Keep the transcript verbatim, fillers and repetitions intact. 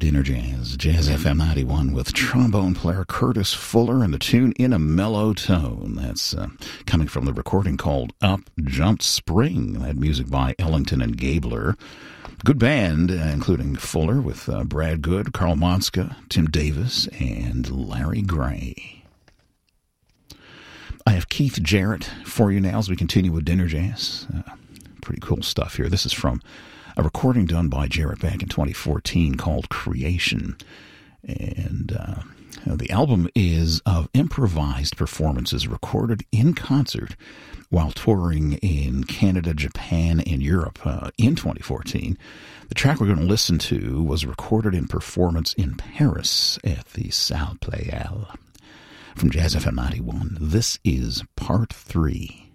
Dinner Jazz, Jazz F M ninety-one with trombone player Curtis Fuller and the tune In a Mellow Tone. That's uh, coming from the recording called Up Jumped Spring. That music by Ellington and Gabler. Good band, uh, including Fuller with uh, Brad Good, Carl Monska, Tim Davis, and Larry Gray. I have Keith Jarrett for you now as we continue with Dinner Jazz. Uh, pretty cool stuff here. This is from a recording done by Jarrett back in twenty fourteen called Creation. And uh, the album is of improvised performances recorded in concert while touring in Canada, Japan, and Europe uh, in twenty fourteen. The track we're going to listen to was recorded in performance in Paris at the Salle Pleyel. From Jazz F M ninety-one, this is part three.